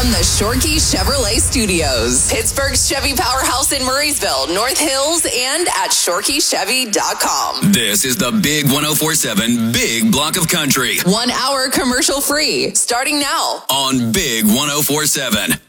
from the Shorkey Chevrolet Studios, Pittsburgh's Chevy powerhouse in Murraysville, North Hills, and at ShorkeyChevy.com. This is the Big 104.7 Big Block of Country. 1 hour commercial free, starting now on Big 104.7.